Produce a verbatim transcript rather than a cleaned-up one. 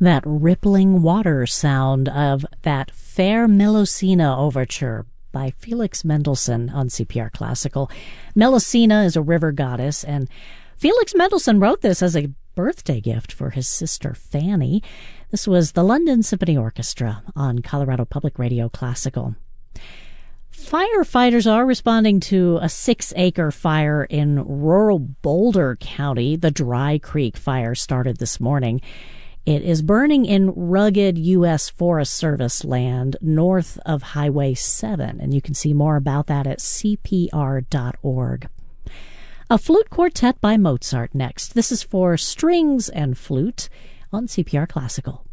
That rippling water sound of that Fair Melusina overture by Felix Mendelssohn on C P R Classical. Melusina is a river goddess, and Felix Mendelssohn wrote this as a birthday gift for his sister Fanny. This was the London Symphony Orchestra on Colorado Public Radio Classical. Firefighters are responding to a six-acre fire in rural Boulder County. The Dry Creek fire started this morning. It is burning in rugged U S Forest Service land north of Highway seven, and you can see more about that at C P R dot org. A flute quartet by Mozart next. This is for strings and flute on C P R Classical.